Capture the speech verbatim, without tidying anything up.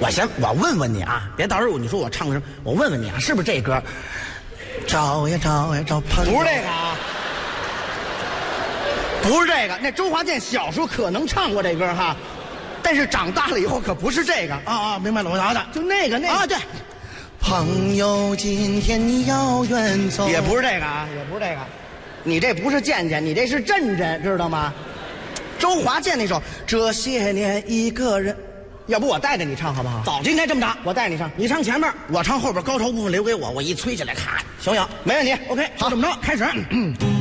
我先我问问你啊，别到时候你说我唱的什么，我问问你啊，是不是这歌？找呀找呀找朋友，不是这个啊，不是这个。那周华健小时候可能唱过这歌哈，但是长大了以后可不是这个啊啊，明白了，我晓得，就那个那个啊，对。朋友，今天你要远走，也不是这个啊，也不是这个，你这不是健健，你这是震震，知道吗？周华健那首《这些年一个人》，要不我带着你唱好不好？早就应该这么着，我带着你唱，你唱前面，我唱后边，高潮部分留给我，我一吹起来，咔，行不行？没问题 ，OK， 好，这么着，开始。